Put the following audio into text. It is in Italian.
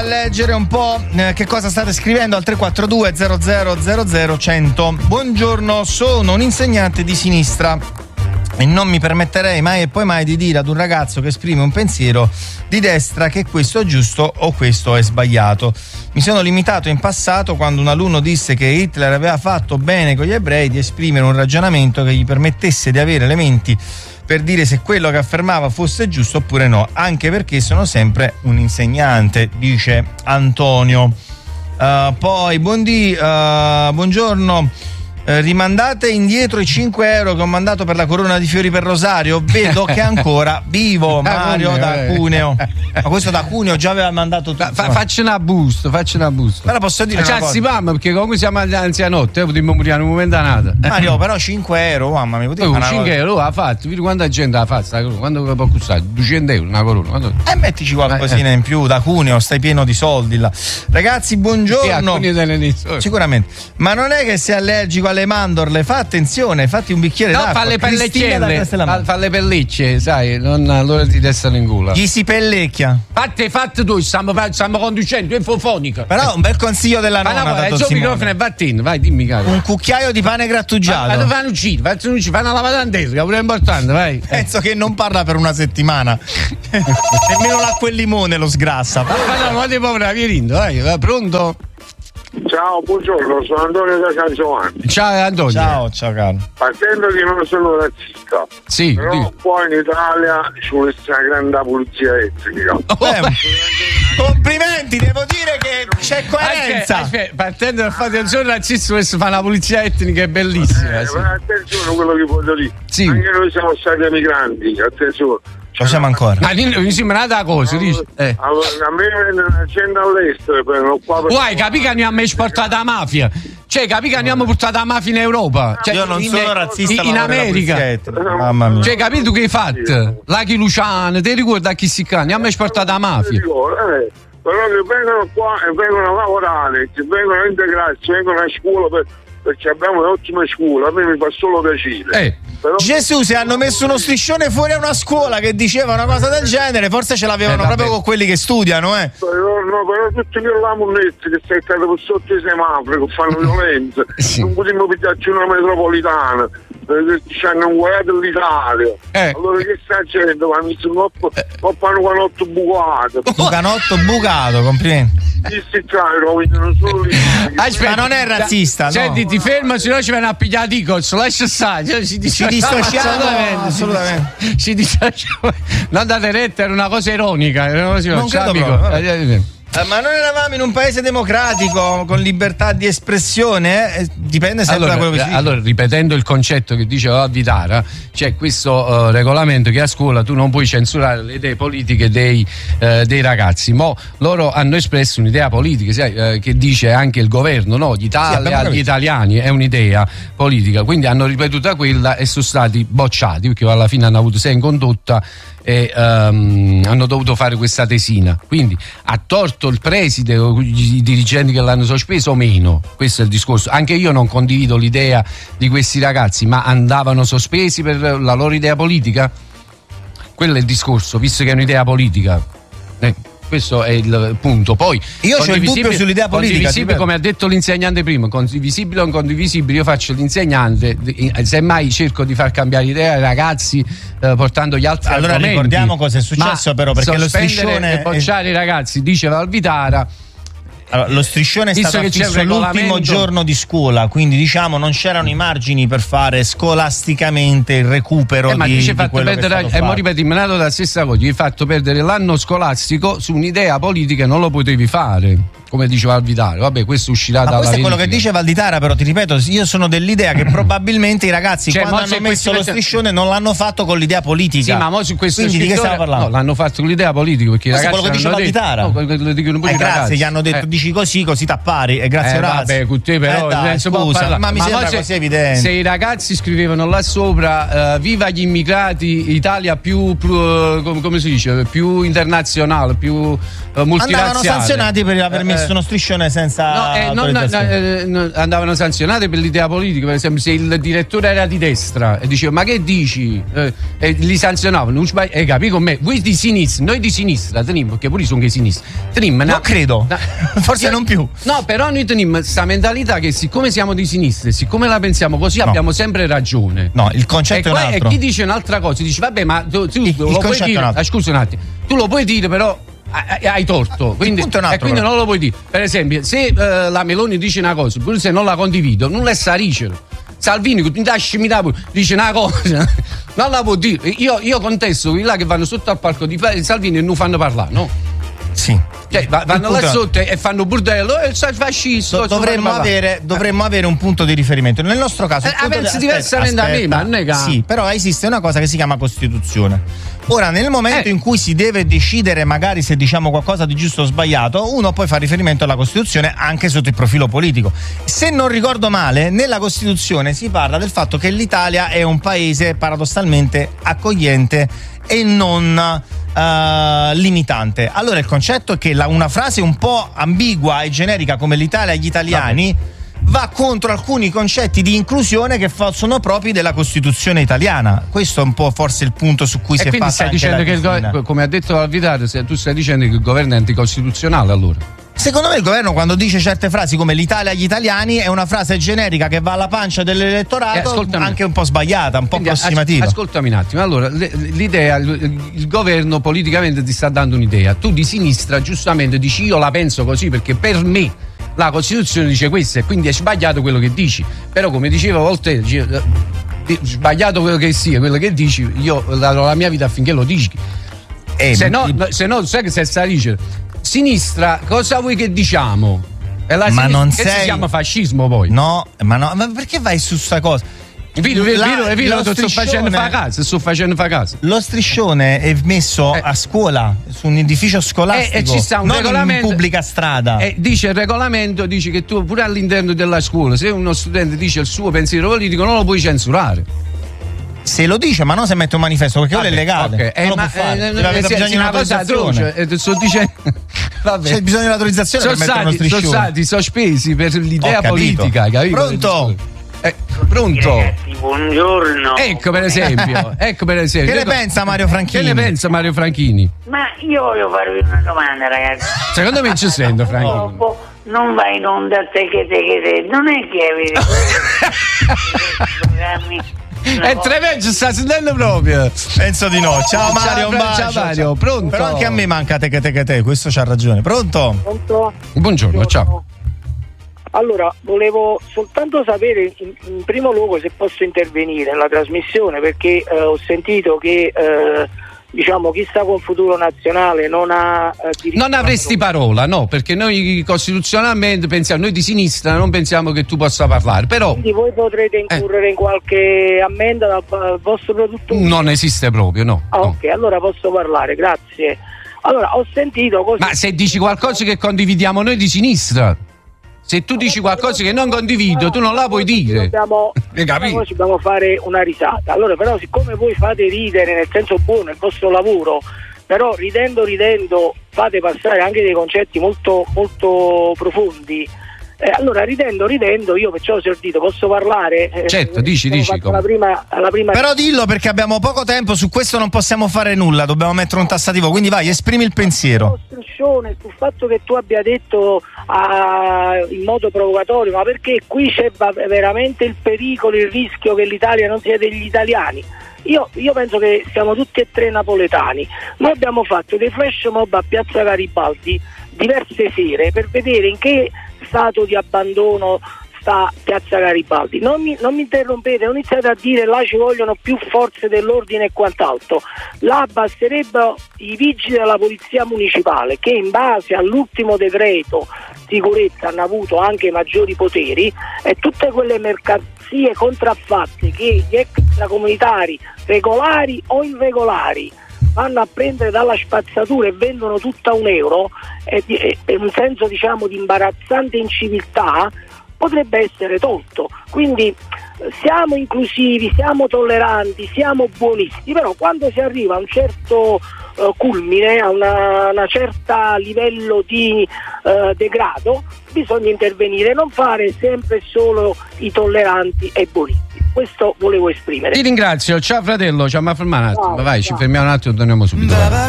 leggere un po' che cosa state scrivendo al 342 00 100. Buongiorno, sono un insegnante di sinistra e non mi permetterei mai e poi mai di dire ad un ragazzo che esprime un pensiero di destra che questo è giusto o questo è sbagliato. Mi sono limitato in passato, quando un alunno disse che Hitler aveva fatto bene con gli ebrei, di esprimere un ragionamento che gli permettesse di avere elementi per dire se quello che affermava fosse giusto oppure no, anche perché sono sempre un insegnante, dice Antonio. Poi buongiorno, rimandate indietro i 5 euro che ho mandato per la corona di fiori per Rosario, vedo che è ancora vivo. Mario da Cuneo. Ma questo da Cuneo già aveva mandato tutto. Facci una busta. Però posso dire una cosa, si parla, perché comunque siamo all'anzianotte, potremmo morire in un momento nata. Mario, però 5 euro, mamma mia, 5 euro ha fatto, vedi quanta gente ha fatto sta corona, quando può costare? 200 euro una corona. Mettici qualcosina in più, da Cuneo stai pieno di soldi là. Ragazzi, buongiorno. Sicuramente. Ma non è che sei allergico alle mandorle, fa attenzione, fatti un bicchiere d'acqua. Fa le pellicce, sai, non allora ti restano in culo. Gli si pellecchia. Fatti tu, stiamo conducendo, è fofonica. Però un bel consiglio della nonna. Il suo microfono è vattino, vai, dimmi caro. Un cucchiaio di pane grattugiato. Fai una lavandesca, pure importante, vai. Penso che non parla per una settimana. Nemmeno l'acqua e il limone lo sgrassa. Ma ti povera Vierindo, vai, pronto? Ciao, buongiorno, sono Antonio da San Giovanni. Ciao Antonio. Ciao caro. Partendo che non sono razzista, sì, però poi in Italia ci vuole essere una grande pulizia etnica. Complimenti, devo dire che c'è coerenza. Aspetta, partendo dal fatto che non sono razzista, adesso fa una pulizia etnica, è bellissima. Sì. Attenzione a quello che voglio dire. Sì. Anche noi siamo stati emigranti, attenzione. Lo siamo ancora. Ma mi sembra una cosa, dici? Allora, a me la gente all'estero, però qua. Guai, capi che abbiamo esportato la mafia? Cioè, capi che abbiamo portato la mafia in Europa? Cioè, io non sono razzista, in America. Mamma mia. Cioè, capito che hai fatto? Lucky Luciano, ti ricordi a chi si cani? Abbiamo esportato la mafia. Però che vengono qua e vengono a lavorare, che vengono a integrarsi, vengono a scuola perché abbiamo un'ottima scuola, a me mi fa solo piacere. Però... Gesù, se hanno messo uno striscione fuori a una scuola che diceva una cosa del genere, forse ce l'avevano proprio con quelli che studiano, No, però tutti quelli là monnetti che stai stato sotto i semafori, che fanno violenza, non potremmo pigliarci una metropolitana, ci hanno guardato l'Italia. Allora che sta facendo? Hanno messo un panno bucato. Bucanotto bucato, complimenti. Aspetta, ma non è razzista, no? Senti, ti fermo, se no ci vengono a pigliare i cozzo, lascia stare. Ci dissociamo assolutamente. Ci dissociamo. Non date retta, era una cosa ironica. Non credo proprio. Ma non eravamo in un paese democratico con libertà di espressione? Dipende sempre da quello che si dice. Allora, ripetendo il concetto che diceva Vitara, c'è questo regolamento che a scuola tu non puoi censurare le idee politiche dei ragazzi. Ma loro hanno espresso un'idea politica, sai, che dice anche il governo, no? L'Italia agli italiani è un'idea politica. Quindi hanno ripetuto quella e sono stati bocciati, perché alla fine hanno avuto 6 in condotta e hanno dovuto fare questa tesina. Quindi ha torto il preside o i dirigenti che l'hanno sospeso o meno? Questo è il discorso. Anche io non condivido l'idea di questi ragazzi, ma andavano sospesi per la loro idea politica? Quello è il discorso, visto che è un'idea politica. Questo è il punto. Poi io ho il dubbio sull'idea politica, come ha detto l'insegnante prima, condivisibile o non condivisibile, io faccio l'insegnante, semmai cerco di far cambiare idea ai ragazzi portando gli altri argomenti. Ricordiamo cosa è successo, però, perché lo striscione e bocciare i ragazzi, diceva Alvitara. Allora, lo striscione è stato affisso l'ultimo giorno di scuola, quindi diciamo non c'erano i margini per fare scolasticamente il recupero ma di fatto quello perdere, che è stato fatto. Ripetiminato la stessa cosa, gli hai fatto perdere l'anno scolastico su un'idea politica, non lo potevi fare, come diceva Alvitara. Vabbè, questo uscirà dalla questo verifica. è quello che dice Valditara, però ti ripeto, io sono dell'idea che probabilmente i ragazzi quando hanno messo lo striscione non l'hanno fatto con l'idea politica. Sì, ma mo su questo quindi di che stiamo parlando? No, l'hanno fatto con l'idea politica, perché i ragazzi quello che dice Valditara. No, quello dicono pure i grazie, ragazzi. gli hanno detto dici così tappari, e grazie vabbè, con te però scusa, ma mi sembra così evidente. Se i ragazzi scrivevano là sopra viva gli immigrati, Italia più come si dice, più internazionale, più multirazziale, andavano sanzionati per aver messo messo uno striscione senza andavano sanzionate per l'idea politica. Per esempio, se il direttore era di destra e diceva ma che dici, e li sanzionavano, capì con me, voi di sinistra, noi di sinistra teniamo, perché pure sono che sinistra teniamo, non credo forse non più, no, però noi teniamo questa mentalità che siccome siamo di sinistra, siccome la pensiamo così, abbiamo sempre ragione. No, il concetto è un altro. E chi dice un'altra cosa dice vabbè, ma tu lo puoi dire, scusa un attimo, tu lo puoi dire, però hai torto, quindi non lo puoi dire. Per esempio, se la Meloni dice una cosa, pure se non la condivido, non la sa dicere. Salvini dice una cosa, non la può dire. Io contesto quelli là che vanno sotto al palco di Salvini e non fanno parlare, no? Sì. Cioè, vanno là sotto e fanno burdello e il fascista. Dovremmo avere un punto di riferimento. Nel nostro caso pensi diversamente da me, ma non è che... Sì, però esiste una cosa che si chiama Costituzione. Ora, nel momento in cui si deve decidere magari se diciamo qualcosa di giusto o sbagliato, uno poi fa riferimento alla Costituzione anche sotto il profilo politico. Se non ricordo male, nella Costituzione si parla del fatto che l'Italia è un paese paradossalmente accogliente e non limitante. Allora il concetto è che una frase un po' ambigua e generica come l'Italia e gli italiani va contro alcuni concetti di inclusione che sono propri della Costituzione italiana. Questo è un po' forse il punto su cui si è fatta anche la quindi stai dicendo che come ha detto Alvitaro, tu stai dicendo che il governo è anticostituzionale allora? Secondo me il governo quando dice certe frasi come l'Italia agli italiani è una frase generica che va alla pancia dell'elettorato, anche un po' sbagliata, un po' approssimativa. Ascoltami un attimo, allora l'idea, il governo politicamente ti sta dando un'idea, tu di sinistra giustamente dici io la penso così perché per me la Costituzione dice questo e quindi è sbagliato quello che dici, però come diceva Voltaire, sbagliato quello che sia, quello che dici, io darò la mia vita affinché lo dici, se no sai che se sta dicendo sinistra, cosa vuoi che diciamo? Ma non sei... si chiama fascismo poi. No, ma perché vai su sta cosa? Sto facendo fa casa. Lo striscione è messo a scuola, su un edificio scolastico, e ci sta un regolamento in pubblica strada. E dice il regolamento, dice che tu pure all'interno della scuola, se uno studente dice il suo pensiero politico, non lo puoi censurare. Se lo dice, ma non se mette un manifesto, perché quello è legale. Non lo può fare. Deve avere bisogno di un'autorizzazione. C'è bisogno di un'autorizzazione per mettere uno striscione. Sono stati sospesi per l'idea politica, capito? Pronto? Pronto? Ragazzi, buongiorno. Ecco per esempio. Che ne pensa Mario Franchini? Ma io voglio farvi una domanda, ragazzi. Secondo me ci sento, Franchini. Non va in onda te. Non è che avete programmi. È tremendo, ci sta sentendo proprio. Penso di no. Ciao Mario, un bacio. Ciao Mario, pronto? Però anche a me manca te, questo c'ha ragione. Pronto? Buongiorno, ciao. Allora, volevo soltanto sapere in primo luogo se posso intervenire nella trasmissione, perché ho sentito che diciamo chi sta con Futuro Nazionale non ha diritto. Non avresti parola, no, perché noi costituzionalmente pensiamo, noi di sinistra non pensiamo che tu possa parlare, però quindi voi potrete incorrere in qualche ammenda dal vostro produttore? Non esiste proprio, no. Ok, allora posso parlare, grazie. Allora, ho sentito così. Ma se dici qualcosa che condividiamo noi di sinistra, se tu dici qualcosa che non condivido, tu non la puoi dire. Noi dobbiamo fare una risata. Allora, però, siccome voi fate ridere nel senso buono il vostro lavoro, però ridendo fate passare anche dei concetti molto molto profondi. Allora ridendo io perciò ho sentito, posso parlare? Certo, dici la prima... Però dillo, perché abbiamo poco tempo, su questo non possiamo fare nulla, dobbiamo mettere un tassativo, quindi vai, esprimi il pensiero. Sul fatto che tu abbia detto in modo provocatorio, ma perché qui c'è veramente il pericolo, il rischio che l'Italia non sia degli italiani. Io penso che siamo tutti e tre napoletani. Noi abbiamo fatto dei flash mob a Piazza Garibaldi diverse sere per vedere in che stato di abbandono sta Piazza Garibaldi. Non mi interrompete, non iniziate a dire là ci vogliono più forze dell'ordine e quant'altro. Là basterebbero i vigili della polizia municipale, che in base all'ultimo decreto sicurezza hanno avuto anche maggiori poteri, e tutte quelle mercanzie contraffatte che gli extracomunitari regolari o irregolari vanno a prendere dalla spazzatura e vendono tutta €1, è un senso diciamo di imbarazzante inciviltà, potrebbe essere tolto. Quindi siamo inclusivi, siamo tolleranti, siamo buonisti, però quando si arriva a un certo culmine, a una certa livello di degrado, bisogna intervenire, non fare sempre solo i tolleranti e buonisti. Questo volevo esprimere. Ti ringrazio, ciao fratello, ciao, ma fermare un attimo, vai, ci fermiamo un attimo e torniamo subito.